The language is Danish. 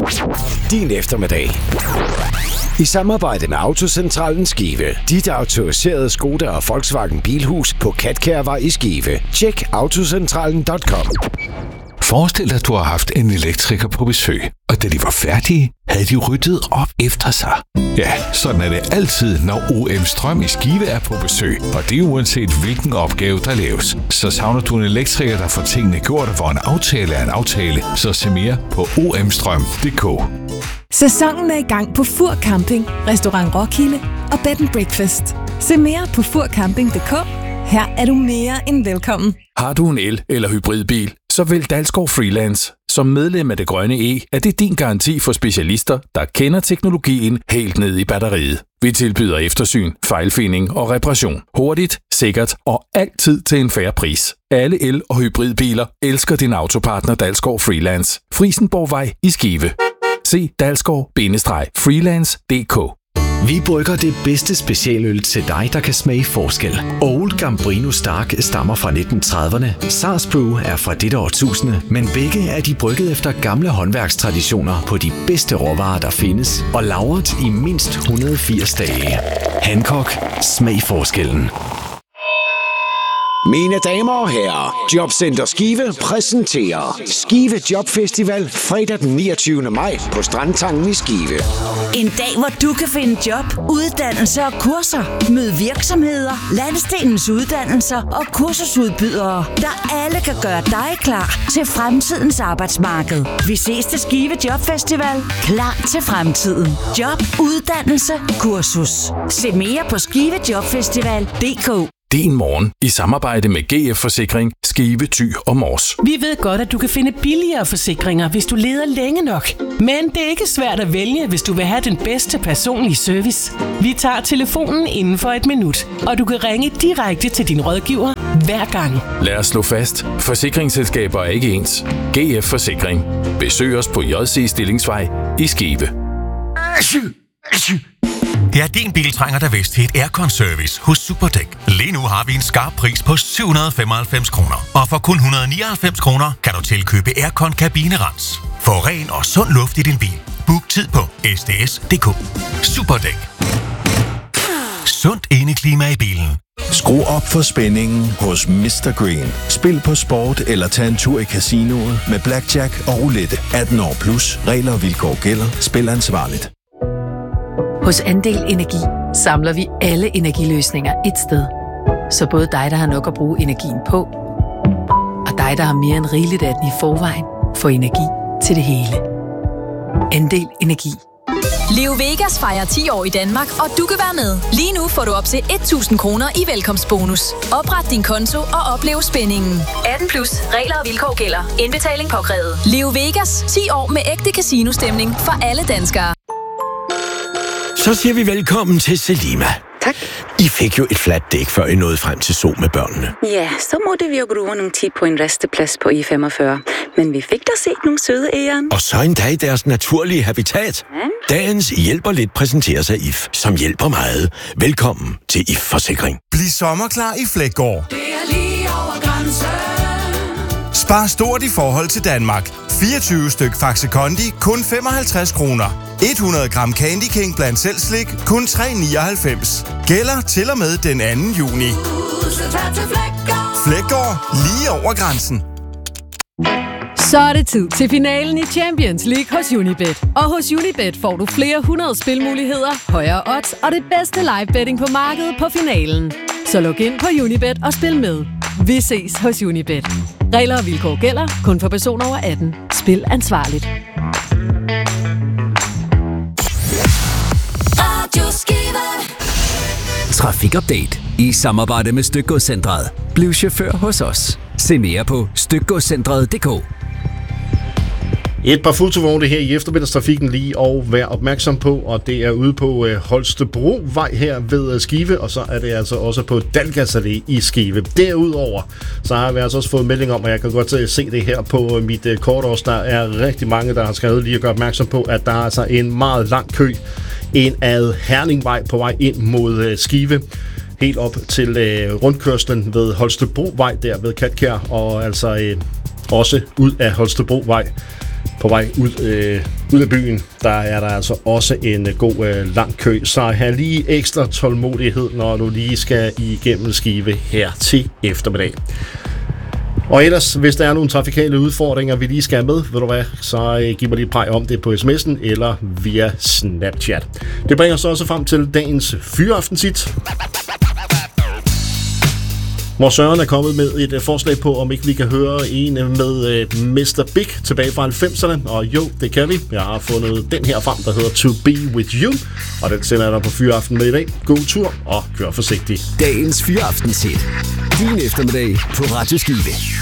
din eftermiddag. I samarbejde med Autocentralen Skive. Dit autoriserede Skoda og Volkswagen Bilhus på Katkærvej i Skive. Tjek autocentralen.com. Forestil dig, at du har haft en elektriker på besøg, og da de var færdige, havde de ryddet op efter sig. Ja, sådan er det altid, når OM Strøm i Skive er på besøg, og det er uanset hvilken opgave, der laves. Så savner du en elektriker, der får tingene gjort, og hvor en aftale er en aftale, så se mere på omstrøm.dk. Sæsonen er i gang på Fur Camping, Restaurant Roskilde og Bed & Breakfast. Se mere på furcamping.dk. Her er du mere end velkommen. Har du en el- eller hybridbil, så vælg Dalsgaard Freelance. Som medlem af Det Grønne E er det din garanti for specialister, der kender teknologien helt ned i batteriet. Vi tilbyder eftersyn, fejlfinding og reparation. Hurtigt, sikkert og altid til en fair pris. Alle el- og hybridbiler elsker din autopartner Dalsgaard Freelance. Frisenborgvej i Skive. Se dalsgaard-freelance.dk. Vi brygger det bedste specialøl til dig, der kan smage forskel. Old Gambrino Stark stammer fra 1930'erne. Sars Brew er fra dette årtusinde, men begge er de brygget efter gamle håndværkstraditioner på de bedste råvarer, der findes, og lagret i mindst 180 dage. Hancock. Smag forskellen. Mine damer og herrer, Jobcenter Skive præsenterer Skive Jobfestival fredag den 29. maj på Strandtangen i Skive. En dag, hvor du kan finde job, uddannelser og kurser. Mød virksomheder, landsdelens uddannelser og kursusudbydere, der alle kan gøre dig klar til fremtidens arbejdsmarked. Vi ses til Skive Jobfestival. Klar til fremtiden. Job, uddannelse, kursus. Se mere på skivejobfestival.dk. Din morgen i samarbejde med GF Forsikring, Skive, Thy og Mors. Vi ved godt, at du kan finde billigere forsikringer, hvis du leder længe nok. Men det er ikke svært at vælge, hvis du vil have den bedste personlige service. Vi tager telefonen inden for et minut, og du kan ringe direkte til din rådgiver hver gang. Lad os slå fast. Forsikringsselskaber er ikke ens. GF Forsikring. Besøg os på JC Stillingsvej i Skive. Ja, din bil trænger da vist til et aircon-service hos Superdæk. Lige nu har vi en skarp pris på 795 kroner. Og for kun 199 kroner kan du tilkøbe aircon kabinerens. Få ren og sund luft i din bil. Book tid på sds.dk. Superdæk. Sundt indeklima i bilen. Skru op for spændingen hos Mr. Green. Spil på sport eller tag en tur i casinoet med blackjack og roulette. 18 år plus. Regler og vilkår gælder. Spil ansvarligt. Hos Andel Energi samler vi alle energiløsninger et sted. Så både dig, der har nok at bruge energien på, og dig, der har mere end rigeligt af den i forvejen, får energi til det hele. Andel Energi. Leo Vegas fejrer 10 år i Danmark, og du kan være med. Lige nu får du op til 1.000 kroner i velkomstbonus. Opret din konto og oplev spændingen. 18 plus. Regler og vilkår gælder. Indbetaling påkrævet. Leo Vegas. 10 år med ægte casino-stemning for alle danskere. Så siger vi velkommen til Selima. Tak. I fik jo et fladt dæk, før I nåede frem til Zoo med børnene. Ja, så måtte vi jo bruge nogle tid på en resteplads på I-45. Men vi fik da set nogle søde æren. Og så endda i deres naturlige habitat. Dagens Hjælper Lidt præsenteres af IF, som hjælper meget. Velkommen til IF Forsikring. Bliv sommerklar i Fleggaard. Det er lige over grænsen. Spar stort i forhold til Danmark. 24 styk Faxe Kondi, kun 55 kroner. 100 gram Candy King blandt selv slik, kun 3,99. Gælder til og med den 2. juni. Fleggaard, lige over grænsen. Så er det tid til finalen i Champions League hos Unibet. Og hos Unibet får du flere 100 spilmuligheder, højere odds og det bedste live betting på markedet på finalen. Så log ind på Unibet og spil med. Vi ses hos Unibet. Regler og vilkår gælder kun for personer over 18. Spil ansvarligt. Trafikupdate i samarbejde med Stykgodscentret. Bliv chauffør hos os. Se mere på stykgodscentret.dk. Et par fotovogne her i eftermiddagstrafikken lige og vær opmærksom på, og det er ude på Holstebrovej her ved Skive, og så er det altså også på Dalgas Allé i Skive. Derudover så har vi altså også fået melding om, og jeg kan godt se det her på mit kort også, der er rigtig mange, der har skrevet lige at gøre opmærksom på, at der er altså en meget lang kø ind ad Herningvej på vej ind mod Skive. Helt op til rundkørslen ved Holstebrovej der ved Katkær, og altså også ud af Holstebrovej på vej ud af byen, der er der altså også en god lang kø, så have lige ekstra tålmodighed, når du lige skal igennem Skive her til eftermiddag. Og ellers, hvis der er nogle trafikale udfordringer, vi lige skal have med, ved du hvad, så giv mig lige præg om det på sms'en eller via Snapchat. Det bringer os også frem til dagens fyraftensigt, hvor Søren er kommet med et forslag på, om ikke vi kan høre en med Mr. Big tilbage fra 90'erne. Og jo, det kan vi. Jeg har fundet den her frem, der hedder To Be With You. Og den sender jeg dig på Fyraften med i dag. God tur og kør forsigtigt. Dagens Fyraftenshit. Din eftermiddag på Radio Skive.